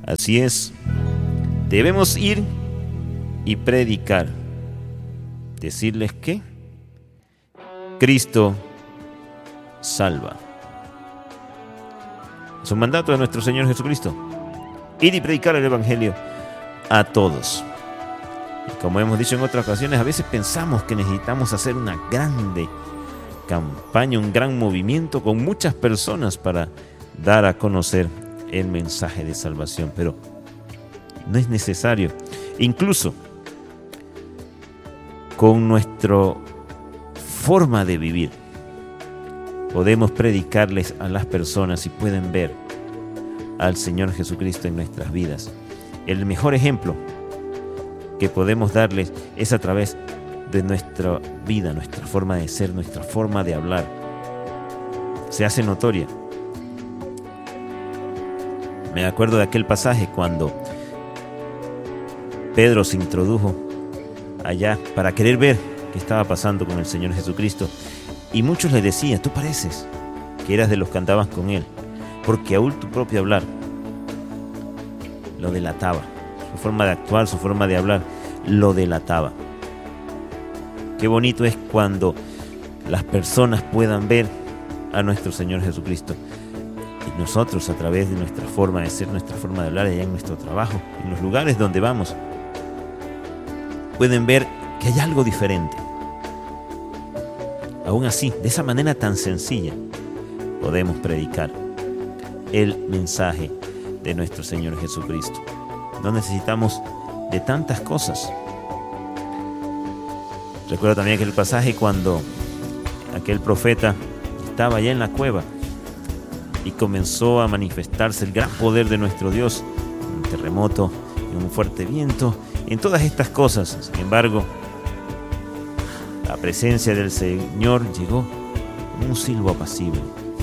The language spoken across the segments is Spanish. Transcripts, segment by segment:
Así es, debemos ir y predicar. Decirles que Cristo salva. Es un mandato de nuestro Señor Jesucristo. Ir y predicar el Evangelio a todos. Y como hemos dicho en otras ocasiones, a veces pensamos que necesitamos hacer una grande campaña, un gran movimiento con muchas personas para dar a conocer el mensaje de salvación, pero no es necesario. Incluso con nuestra forma de vivir podemos predicarles a las personas y pueden ver al Señor Jesucristo en nuestras vidas. El mejor ejemplo que podemos darles es a través de nuestra vida, nuestra forma de ser, nuestra forma de hablar. Se hace notoria. Me acuerdo de aquel pasaje cuando Pedro se introdujo allá para querer ver qué estaba pasando con el Señor Jesucristo. Y muchos le decían: tú pareces que eras de los que andaban con él, porque aún tu propio hablar lo delataba. Su forma de actuar, su forma de hablar lo delataba. Qué bonito es cuando las personas puedan ver a nuestro Señor Jesucristo. Y nosotros, a través de nuestra forma de ser, nuestra forma de hablar, allá en nuestro trabajo, en los lugares donde vamos, pueden ver que hay algo diferente. Aún así, de esa manera tan sencilla, podemos predicar el mensaje de nuestro Señor Jesucristo. No necesitamos de tantas cosas. Recuerdo también aquel pasaje cuando aquel profeta estaba allá en la cueva y comenzó a manifestarse el gran poder de nuestro Dios, un terremoto, un fuerte viento, en todas estas cosas. Sin embargo, la presencia del Señor llegó como un silbo apacible.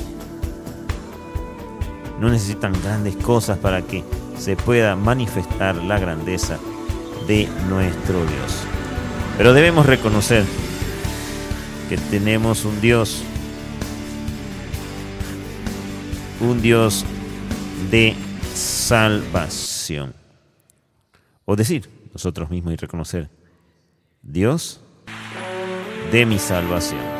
No necesitan grandes cosas para que se pueda manifestar la grandeza de nuestro Dios. Pero debemos reconocer que tenemos un Dios de salvación. O decir nosotros mismos y reconocer: Dios de mi salvación.